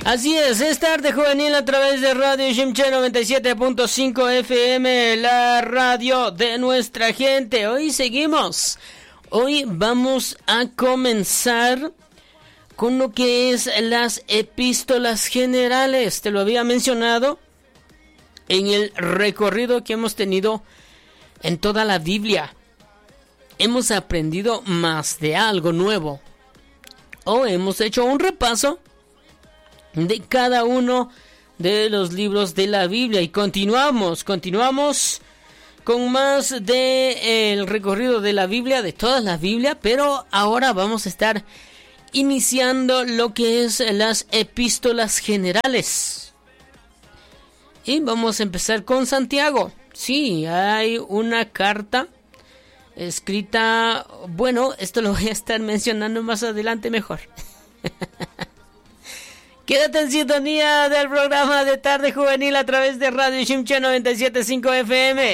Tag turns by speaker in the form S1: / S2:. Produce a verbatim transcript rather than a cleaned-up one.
S1: Así es, es Tarde Juvenil a través de Radio Shimche noventa y siete punto cinco F M, la radio de nuestra gente. Hoy seguimos. Hoy vamos a comenzar con lo que es las epístolas generales. Te lo había mencionado en el recorrido que hemos tenido en toda la Biblia. Hemos aprendido más de algo nuevo, o hemos hecho un repaso de cada uno de los libros de la Biblia, y continuamos, continuamos con más de el recorrido de la Biblia, de toda la Biblia, pero ahora vamos a estar iniciando lo que es las epístolas generales. Y vamos a empezar con Santiago. Sí, hay una carta escrita, bueno, esto lo voy a estar mencionando más adelante mejor. Quédate en sintonía del programa de Tarde Juvenil a través de Radio Shimche noventa y siete punto cinco F M.